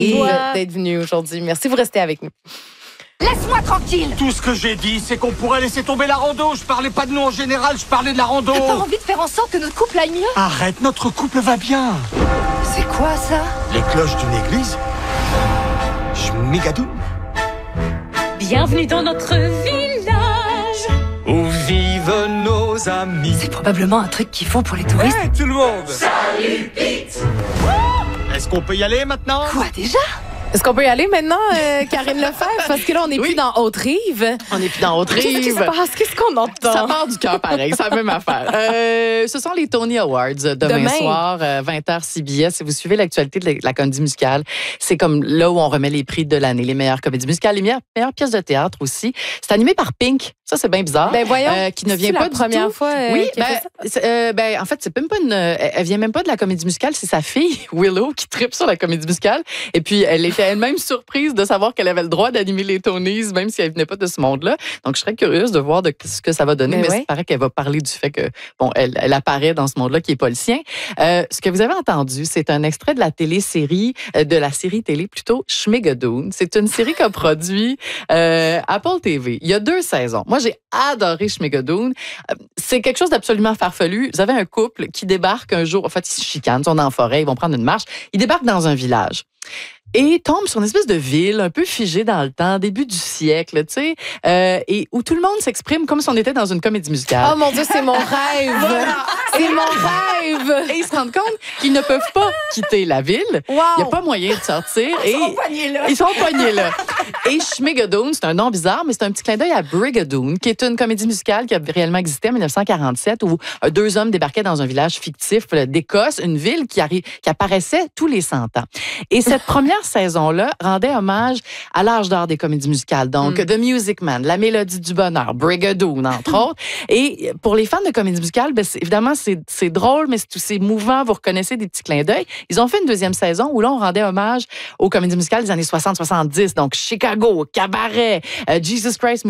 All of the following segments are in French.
d'être venu aujourd'hui. Merci, vous restez avec nous. Laisse-moi tranquille! Tout ce que j'ai dit, c'est qu'on pourrait laisser tomber la rando. Je parlais pas de nous en général, je parlais de la rando. T'as pas envie de faire en sorte que notre couple aille mieux? Arrête, notre couple va bien. C'est quoi ça? Les cloches d'une église? Schmigadoun. Bienvenue dans notre village Où vivent nos amis. C'est probablement un truc qu'ils font pour les touristes. Hey, tout le monde! Salut, Pete! Est-ce qu'on peut y aller maintenant? Quoi déjà? Est-ce qu'on peut y aller maintenant, Karine Lefebvre? Parce que là, on n'est plus dans Haute-Rive. On n'est plus dans Haute-Rive. Qu'est-ce qui se passe? Qu'est-ce qu'on entend? Ça part du cœur pareil, c'est la même affaire. Ce sont les Tony Awards demain soir, 20h CBS. Si vous suivez l'actualité de la comédie musicale, c'est comme là où on remet les prix de l'année, les meilleures comédies musicales, les meilleures pièces de théâtre aussi. C'est animé par Pink. Ça, c'est bien bizarre. Ben voyons, qui ne vient pas la du première tout. fois. Oui, ça? en fait, c'est même pas elle vient même pas de la comédie musicale, c'est sa fille Willow qui tripe sur la comédie musicale. Et puis elle était elle-même surprise de savoir qu'elle avait le droit d'animer les Tonys, même si elle venait pas de ce monde-là. Donc je serais curieuse de voir ce que ça va donner. Mais il paraît qu'elle va parler du fait que elle apparaît dans ce monde-là qui est pas le sien. Ce que vous avez entendu, c'est un extrait de la télésérie, de la série télé plutôt Schmigadoon. C'est une série qu'a produit Apple TV. Il y a 2 saisons. Moi, j'ai adoré Schmigadoon. C'est quelque chose d'absolument farfelu. Vous avez un couple qui débarque un jour, en fait, ils se chicanent, ils sont dans la forêt, ils vont prendre une marche. Ils débarquent dans un village. Et tombe sur une espèce de ville un peu figée dans le temps, début du siècle, tu sais, et où tout le monde s'exprime comme si on était dans une comédie musicale. Oh mon Dieu, c'est mon rêve! Voilà. C'est mon rêve! Et ils se rendent compte qu'ils ne peuvent pas quitter la ville. Wow. Il n'y a pas moyen de sortir. Ils sont pognés là. Ils sont pognés là. Et Schmigadoon, c'est un nom bizarre, mais c'est un petit clin d'œil à Brigadoon, qui est une comédie musicale qui a réellement existé en 1947, où 2 hommes débarquaient dans un village fictif d'Écosse, une ville qui apparaissait tous les 100 ans. Et cette première saison-là rendait hommage à l'âge d'or des comédies musicales. Donc, The Music Man, La Mélodie du Bonheur, Brigadoon, entre autres. Et pour les fans de comédies musicales, évidemment, c'est drôle, mais c'est mouvant. Vous reconnaissez des petits clins d'œil. Ils ont fait une 2e saison où là, on rendait hommage aux comédies musicales des années 60-70. Donc, Chicago, Cabaret, Jesus Christ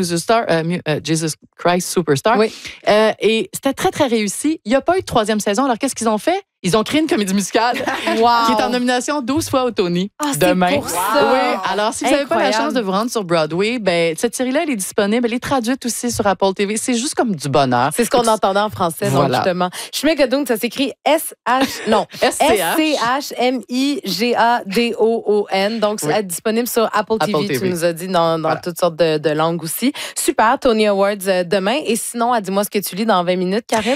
Superstar. Oui. Et c'était très, très réussi. Il n'y a pas eu de 3e saison. Alors, qu'est-ce qu'ils ont fait? Ils ont créé une comédie musicale qui est en nomination 12 fois au Tony demain. C'est pour ça. Oui, alors si vous n'avez pas la chance de vous rendre sur Broadway, cette série-là, elle est disponible. Elle est traduite aussi sur Apple TV. C'est juste comme du bonheur. C'est ce qu'on entendait en français, Voilà. donc justement. Schmigadoon, ça s'écrit S-C-H-M-I-G-A-D-O-O-N. Donc, c'est disponible sur Apple TV. Tu nous as dit dans toutes sortes de langues aussi. Super, Tony Awards demain. Et sinon, dis-moi ce que tu lis dans 20 minutes, Karine.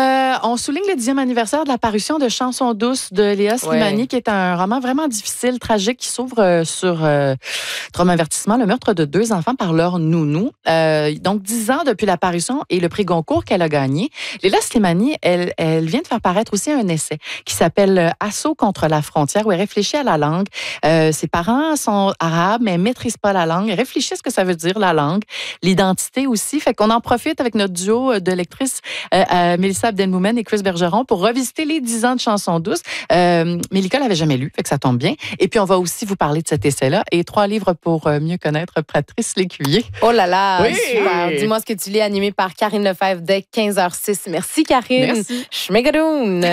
On souligne le 10e anniversaire de l'apparition de Chansons douces de Léa Slimani, qui est un roman vraiment difficile, tragique, qui s'ouvre sur trauma avertissement, le meurtre de 2 enfants par leur nounou. Donc, 10 ans depuis l'apparition et le prix Goncourt qu'elle a gagné. Léa Slimani, elle vient de faire paraître aussi un essai qui s'appelle Assaut contre la frontière, où elle réfléchit à la langue. Ses parents sont arabes, mais elle ne maîtrise pas la langue. Elle réfléchit à ce que ça veut dire, la langue, l'identité aussi. Fait qu'on en profite avec notre duo de lectrices, Mélissa Abdelmoumen et Chris Bergeron, pour revisiter les 10 ans de Chansons douces. Mélika l'avait jamais lu, fait que ça tombe bien. Et puis, on va aussi vous parler de cet essai-là et 3 livres pour mieux connaître Patrice Lécuyer. Oh là là, oui. Super. Dis-moi ce que tu lis, animé par Karine Lefebvre dès 15h06. Merci, Karine. Merci. Schmigadoon.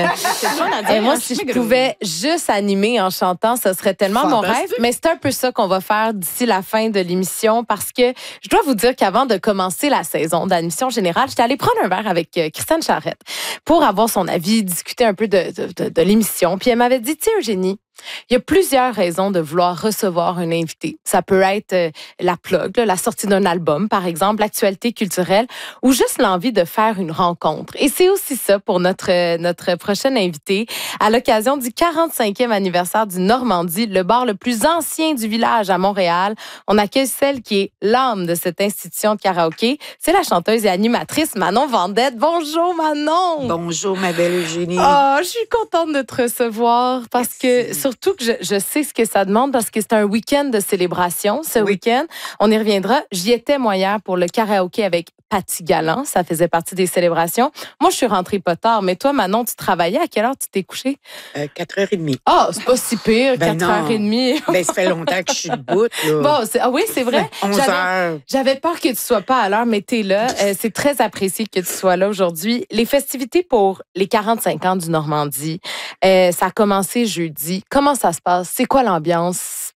Et moi, si je pouvais juste animer en chantant, ce serait tellement mon rêve. Mais c'est un peu ça qu'on va faire d'ici la fin de l'émission, parce que je dois vous dire qu'avant de commencer la saison d'admission générale, j'étais allée prendre un verre avec Christiane Charette pour avoir son avis, discuter un peu de l'émission. Puis elle m'avait dit, tu sais, Eugénie, il y a plusieurs raisons de vouloir recevoir un invité. Ça peut être la plug, la sortie d'un album, par exemple, l'actualité culturelle, ou juste l'envie de faire une rencontre. Et c'est aussi ça pour notre prochaine invité. À l'occasion du 45e anniversaire du Normandie, le bar le plus ancien du village à Montréal, on accueille celle qui est l'âme de cette institution de karaoké. C'est la chanteuse et animatrice Manon Vendette. Bonjour, Manon! Bonjour, ma belle Eugénie. Oh, je suis contente de te recevoir parce que surtout que je sais ce que ça demande, parce que c'est un week-end de célébration. Ce week-end, on y reviendra. J'y étais, moi, hier, pour le karaoké avec Patty Galland. Ça faisait partie des célébrations. Moi, je suis rentrée pas tard. Mais toi, Manon, tu travaillais. À quelle heure tu t'es couchée? 4h30. Ah, c'est pas si pire, Ben 4h30. Ben, ça fait longtemps que je suis debout, là. Bon, oui, c'est vrai. 11h. J'avais peur que tu sois pas à l'heure, mais t'es là. C'est très apprécié que tu sois là aujourd'hui. Les festivités pour les 45 ans du Normandie, ça a commencé jeudi. Comment ça se passe? C'est quoi l'ambiance?